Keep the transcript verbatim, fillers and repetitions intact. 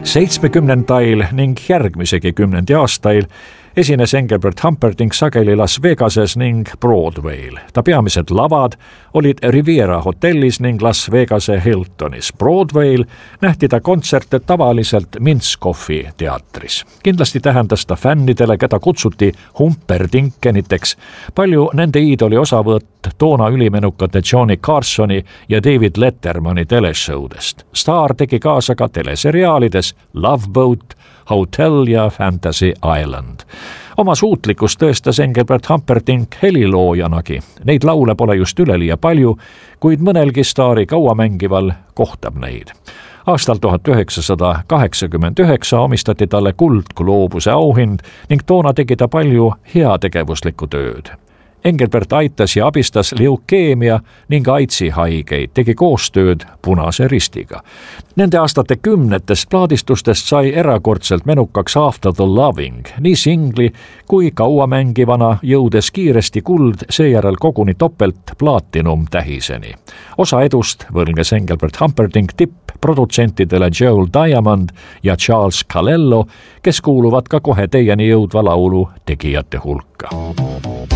seitsmekümnendail ning järgmisegi kümnendi aastail esines Engelbert Humperdinck sageli Las Vegases ning Broadway'l. Ta peamised lavad olid Riviera hotellis ning Las Vegase Hiltonis. Broadway'l nähti ta kontserte tavaliselt Minskoffi teatris. Kindlasti tähendas ta fännidele, keda kutsuti Humperdinkeniteks, palju nende iidoli osavõtt toona ülimenukate Johnny Carsoni ja David Lettermani teleshowdest. Staar tegi kaasa ka teleseriaalides Love Boat, Hotel ja Fantasy Island. Oma suutlikkust tõestas Engelbert Humperdinck heliloojanagi. Neid laule pole just üleliia palju, kuid mõnelgi staari kauamängival kohtab neid. Aastal tuhat üheksasada kaheksakümmend üheksa omistati talle Kuldgloobuse auhind ning toona tegi ta palju heategevuslikku tööd. Engelbert aitas ja abistas leukeemia ning AIDSi haigeid, tegi koostööd Punase Ristiga. Nende aastate kümnetest plaadistustest sai erakordselt menukaks After the Loving, nii singli kui kauamängivana jõudes kiiresti kuld, seejärel koguni topelt plaatinum tähiseni. Osa edust võlges Engelbert Humperdinck tipp-produtsentidele Joel Diamond ja Charles Calello, kes kuuluvad ka kohe teieni jõudva laulu tegijate hulka.